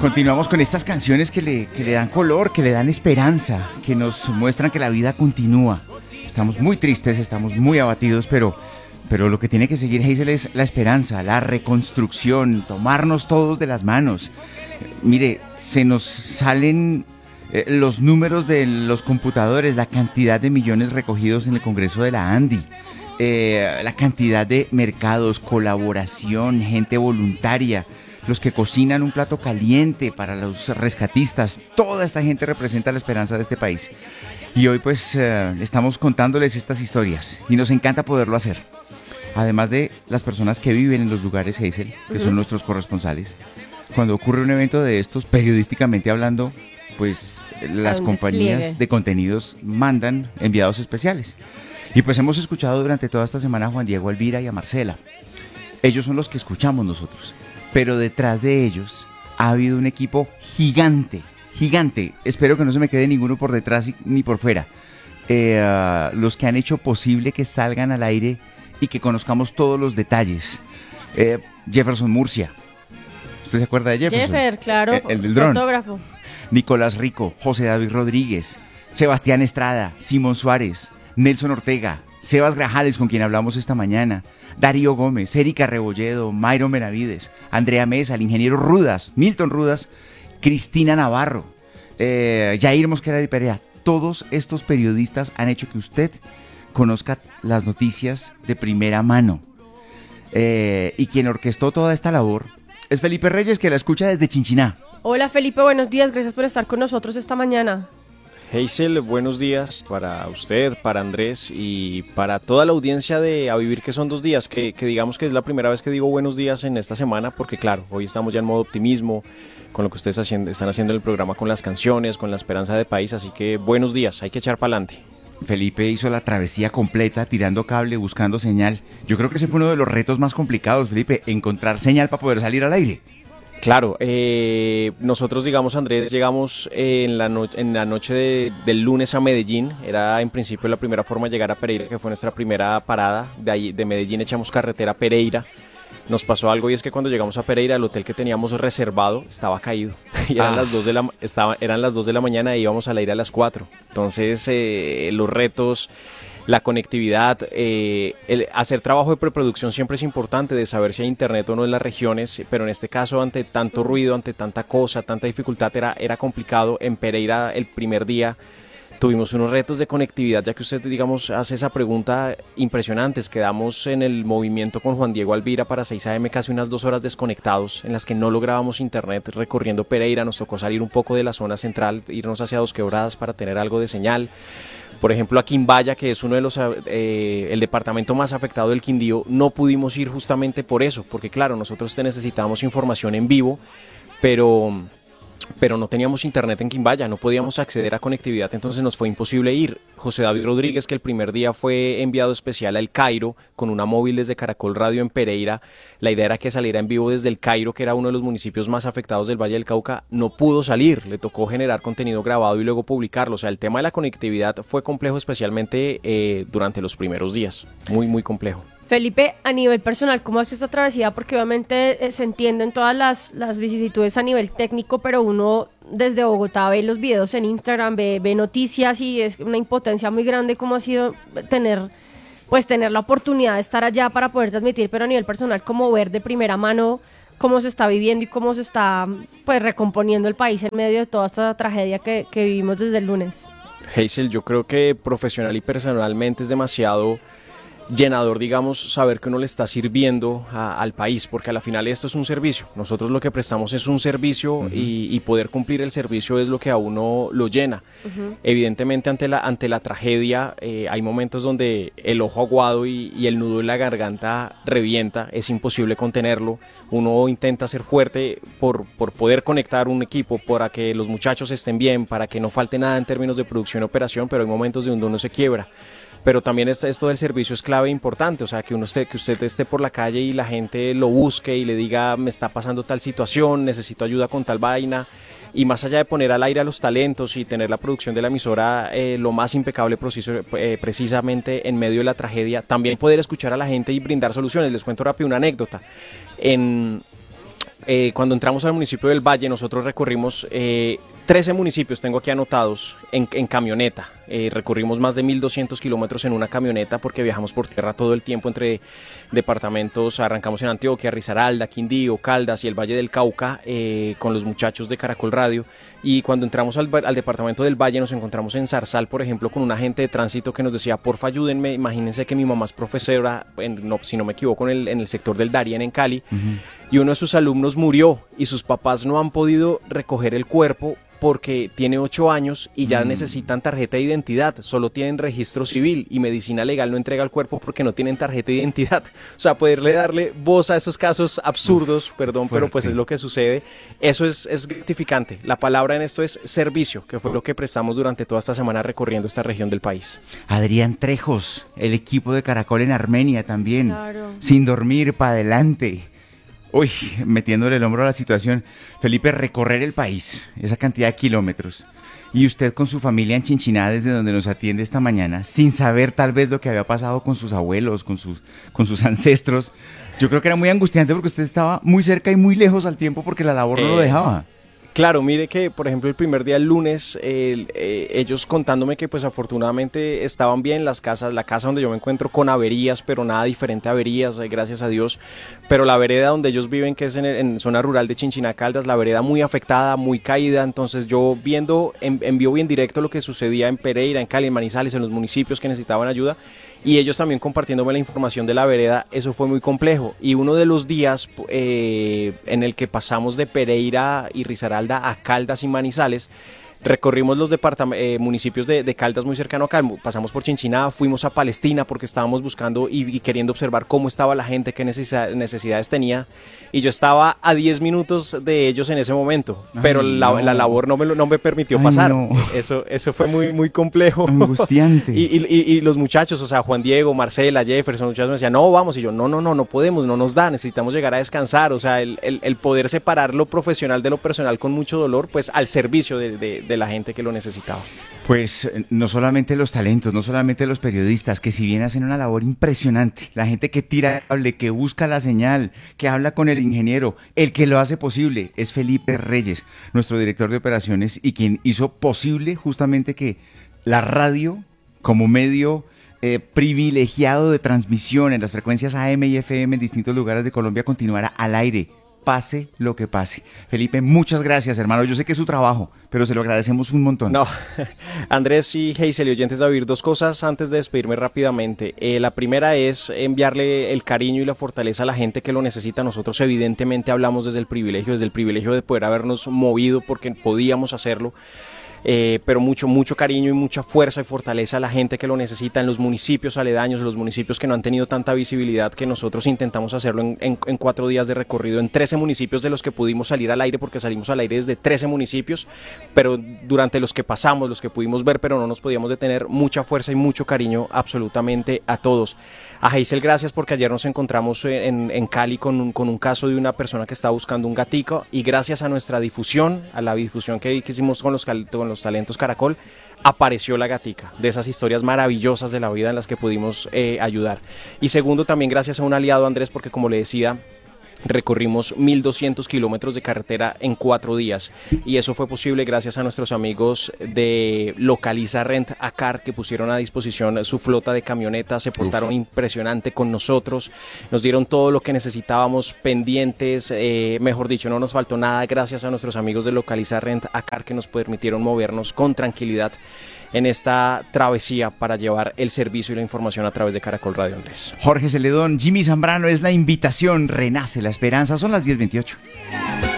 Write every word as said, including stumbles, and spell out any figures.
Continuamos con estas canciones que le, que le dan color, que le dan esperanza, que nos muestran que la vida continúa. Estamos muy tristes, estamos muy abatidos, pero, pero lo que tiene que seguir, Hazel, es la esperanza, la reconstrucción, tomarnos todos de las manos. Mire, se nos salen eh, los números de los computadores, la cantidad de millones recogidos en el Congreso de la ANDI, eh, la cantidad de mercados, colaboración, gente voluntaria, los que cocinan un plato caliente para los rescatistas. Toda esta gente representa la esperanza de este país. Y hoy pues eh, estamos contándoles estas historias y nos encanta poderlo hacer. Además de las personas que viven en los lugares, Hazel, que uh-huh. son nuestros corresponsales. Cuando ocurre un evento de estos, periodísticamente hablando, pues las compañías despliegue de contenidos mandan enviados especiales. Y pues hemos escuchado durante toda esta semana a Juan Diego, a Elvira y a Marcela. Ellos son los que escuchamos nosotros. Pero detrás de ellos ha habido un equipo gigante, gigante. Espero que no se me quede ninguno por detrás ni por fuera. Eh, uh, los que han hecho posible que salgan al aire y que conozcamos todos los detalles. Eh, Jefferson Murcia. ¿Usted se acuerda de Jefferson? Jeffer, claro, el, el del dron. Fotógrafo. Nicolás Rico, José David Rodríguez, Sebastián Estrada, Simón Suárez, Nelson Ortega, Sebas Grajales, con quien hablamos esta mañana, Darío Gómez, Erika Rebolledo, Mayron Benavides, Andrea Mesa, el ingeniero Rudas, Milton Rudas, Cristina Navarro, eh, Jair Mosquera de Perea. Todos estos periodistas han hecho que usted conozca las noticias de primera mano. Eh, y quien orquestó toda esta labor es Felipe Reyes, que la escucha desde Chinchiná. Hola Felipe, buenos días, gracias por estar con nosotros esta mañana. Hazel, buenos días para usted, para Andrés y para toda la audiencia de A Vivir, que son dos días, que, que digamos que es la primera vez que digo buenos días en esta semana, porque claro, hoy estamos ya en modo optimismo, con lo que ustedes haciendo, están haciendo en el programa, con las canciones, con la esperanza de país, así que buenos días, hay que echar para adelante. Felipe hizo la travesía completa, tirando cable, buscando señal. Yo creo que ese fue uno de los retos más complicados, Felipe, encontrar señal para poder salir al aire. Claro, eh, nosotros, digamos, Andrés, llegamos eh, en, la no- en la noche de, del lunes a Medellín. Era en principio la primera forma de llegar a Pereira, que fue nuestra primera parada. De ahí, de Medellín echamos carretera a Pereira. Nos pasó algo y es que cuando llegamos a Pereira, el hotel que teníamos reservado estaba caído. Y eran, ah. las dos de la, estaba, eran las dos de la mañana y íbamos al aire a las cuatro. Entonces, eh, los retos, la conectividad, eh, el hacer trabajo de preproducción siempre es importante, de saber si hay internet o no en las regiones, pero en este caso, ante tanto ruido, ante tanta cosa, tanta dificultad, era, era complicado. En Pereira, el primer día, tuvimos unos retos de conectividad, ya que usted, digamos, hace esa pregunta impresionantes. Quedamos en el movimiento con Juan Diego Alvira para seis a eme casi unas dos horas desconectados, en las que no lográbamos internet recorriendo Pereira. Nos tocó salir un poco de la zona central, irnos hacia Dos Quebradas para tener algo de señal. Por ejemplo, a Quimbaya, que es uno de los eh, el departamento más afectado del Quindío, no pudimos ir justamente por eso, porque claro, nosotros necesitábamos información en vivo, pero... pero no teníamos internet en Quimbaya, no podíamos acceder a conectividad, entonces nos fue imposible ir. José David Rodríguez, que el primer día fue enviado especial al Cairo con una móvil desde Caracol Radio en Pereira, la idea era que saliera en vivo desde el Cairo, que era uno de los municipios más afectados del Valle del Cauca. No pudo salir, le tocó generar contenido grabado y luego publicarlo. O sea, el tema de la conectividad fue complejo, especialmente eh, durante los primeros días, muy muy complejo. Felipe, a nivel personal, ¿cómo hace esta travesía? Porque obviamente eh, se entienden todas las, las vicisitudes a nivel técnico, pero uno desde Bogotá ve los videos en Instagram, ve, ve noticias y es una impotencia muy grande. ¿Cómo ha sido tener, pues, tener la oportunidad de estar allá para poder transmitir, pero a nivel personal, como ver de primera mano cómo se está viviendo y cómo se está, pues, recomponiendo el país en medio de toda esta tragedia que, que vivimos desde el lunes? Hazel, yo creo que profesional y personalmente es demasiado llenador, digamos, saber que uno le está sirviendo a, al país, porque a la final esto es un servicio. Nosotros lo que prestamos es un servicio, uh-huh. y, y poder cumplir el servicio es lo que a uno lo llena. Uh-huh. Evidentemente, ante la, ante la tragedia, eh, hay momentos donde el ojo aguado y, y el nudo en la garganta revienta, es imposible contenerlo. Uno intenta ser fuerte por, por poder conectar un equipo, para que los muchachos estén bien, para que no falte nada en términos de producción y operación, pero hay momentos donde uno se quiebra. Pero también esto, esto del servicio es clave e importante, o sea, que uno esté, que usted esté por la calle y la gente lo busque y le diga, me está pasando tal situación, necesito ayuda con tal vaina, y más allá de poner al aire a los talentos y tener la producción de la emisora eh, lo más impecable preciso, eh, precisamente en medio de la tragedia, también poder escuchar a la gente y brindar soluciones. Les cuento rápido una anécdota. En... eh, cuando entramos al municipio del Valle, nosotros recorrimos eh, trece municipios, tengo aquí anotados, en, en camioneta. Eh, recorrimos más de mil doscientos kilómetros en una camioneta porque viajamos por tierra todo el tiempo entre departamentos. Arrancamos en Antioquia, Risaralda, Quindío, Caldas y el Valle del Cauca eh, con los muchachos de Caracol Radio. Y cuando entramos al, al departamento del Valle nos encontramos en Zarzal, por ejemplo, con un agente de tránsito que nos decía, porfa ayúdenme, imagínense que mi mamá es profesora, en, no, si no me equivoco, en el, en el sector del Darién en Cali, uh-huh. y uno de sus alumnos murió y sus papás no han podido recoger el cuerpo porque tiene ocho años y ya mm. necesitan tarjeta de identidad, solo tienen registro civil y medicina legal no entrega el cuerpo porque no tienen tarjeta de identidad. O sea, poderle darle voz a esos casos absurdos, Uf, perdón, fuerte. Pero pues es lo que sucede. Eso es, es gratificante. La palabra en esto es servicio, que fue lo que prestamos durante toda esta semana recorriendo esta región del país. Adrián Trejos, el equipo de Caracol en Armenia también, claro. sin dormir, para adelante. Uy, metiéndole el hombro a la situación. Felipe, recorrer el país, esa cantidad de kilómetros, y usted con su familia en Chinchiná, desde donde nos atiende esta mañana, sin saber tal vez lo que había pasado con sus abuelos, con sus, con sus ancestros, yo creo que era muy angustiante porque usted estaba muy cerca y muy lejos al tiempo porque la labor no lo dejaba. Claro, mire que, por ejemplo, el primer día, el lunes, eh, eh, ellos contándome que pues afortunadamente estaban bien las casas, la casa donde yo me encuentro con averías, pero nada diferente a averías, eh, gracias a Dios, pero la vereda donde ellos viven, que es en, el, en zona rural de Chinchiná Caldas, la vereda muy afectada, muy caída, entonces yo viendo en, en vivo y en directo lo que sucedía en Pereira, en Cali, en Manizales, en los municipios que necesitaban ayuda, y ellos también compartiéndome la información de la vereda, eso fue muy complejo. Y uno de los días eh, en el que pasamos de Pereira y Risaralda a Caldas y Manizales, recorrimos los eh, municipios de, de Caldas muy cercano acá, pasamos por Chinchiná, fuimos a Palestina porque estábamos buscando y, y queriendo observar cómo estaba la gente, qué necesidad, necesidades tenía, y yo estaba a diez minutos de ellos en ese momento, Ay, pero la, no. la labor no me, no me permitió Ay, pasar, no. eso, eso fue muy, muy complejo. Angustiante. y, y, y, y los muchachos, o sea, Juan Diego, Marcela, Jefferson, muchachos me decían, no, vamos, y yo, no, no, no, no podemos, no nos da, necesitamos llegar a descansar, o sea, el, el, el poder separar lo profesional de lo personal con mucho dolor, pues al servicio de, de, de la gente que lo necesitaba. Pues no solamente los talentos, no solamente los periodistas, que si bien hacen una labor impresionante, la gente que tira el cable, que busca la señal, que habla con el ingeniero, el que lo hace posible es Felipe Reyes, nuestro director de operaciones y quien hizo posible justamente que la radio como medio eh, privilegiado de transmisión en las frecuencias A M y F M en distintos lugares de Colombia continuara al aire, pase lo que pase. Felipe, muchas gracias, hermano. Yo sé que es su trabajo, pero se lo agradecemos un montón. No, Andrés y Hazel y oyentes de Vivir, dos cosas antes de despedirme rápidamente. Eh, la primera es enviarle el cariño y la fortaleza a la gente que lo necesita. Nosotros evidentemente hablamos desde el privilegio, desde el privilegio de poder habernos movido porque podíamos hacerlo. Eh, pero mucho, mucho cariño y mucha fuerza y fortaleza a la gente que lo necesita en los municipios aledaños, los municipios que no han tenido tanta visibilidad, que nosotros intentamos hacerlo en, en, en cuatro días de recorrido, en trece municipios de los que pudimos salir al aire, porque salimos al aire desde trece municipios, pero durante los que pasamos, los que pudimos ver, pero no nos podíamos detener, mucha fuerza y mucho cariño absolutamente a todos. A Hazel, gracias, porque ayer nos encontramos en, en Cali con un, con un caso de una persona que estaba buscando un gatico, y gracias a nuestra difusión, a la difusión que, que hicimos con los, con los talentos Caracol, apareció la gatica, de esas historias maravillosas de la vida en las que pudimos eh, ayudar. Y segundo, también gracias a un aliado, Andrés, porque como le decía, recorrimos mil doscientos kilómetros de carretera en cuatro días y eso fue posible gracias a nuestros amigos de Localiza Rent a Car, que pusieron a disposición su flota de camionetas, se portaron Uf. impresionante con nosotros, nos dieron todo lo que necesitábamos, pendientes, eh, mejor dicho, no nos faltó nada gracias a nuestros amigos de Localiza Rent a Car, que nos permitieron movernos con tranquilidad en esta travesía para llevar el servicio y la información a través de Caracol Radio, Andrés. Jorge Celedón, Jimmy Zambrano, es la invitación, renace la esperanza, son las diez veintiocho.